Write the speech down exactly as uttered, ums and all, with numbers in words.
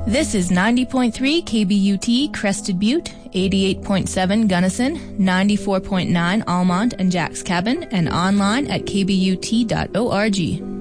This is ninety point three K B U T Crested Butte, eighty-eight point seven Gunnison, ninety-four point nine Almont and Jack's Cabin, and online at k b u t dot org.